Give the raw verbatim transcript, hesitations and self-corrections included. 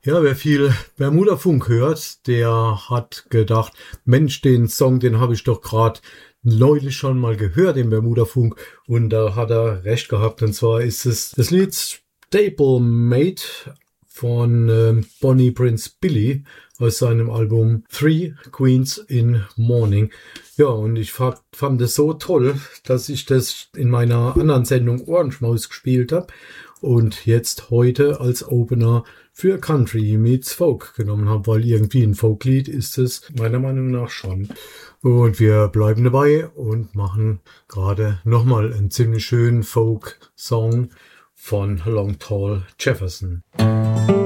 Ja, wer viel Bermuda-Funk hört, der hat gedacht, Mensch, den Song, den habe ich doch gerade neulich schon mal gehört im Bermuda-Funk, und da hat er recht gehabt, und zwar ist es das Lied Stablemate von äh, Bonnie Prince Billy aus seinem Album Three Queens in Mourning. Ja, und ich fand, fand es so toll, dass ich das in meiner anderen Sendung Orange Maus gespielt habe und jetzt heute als Opener für Country meets Folk genommen habe, weil irgendwie ein Folklied ist es meiner Meinung nach schon. Und wir bleiben dabei und machen gerade nochmal einen ziemlich schönen Folk-Song von Long Tall Jefferson.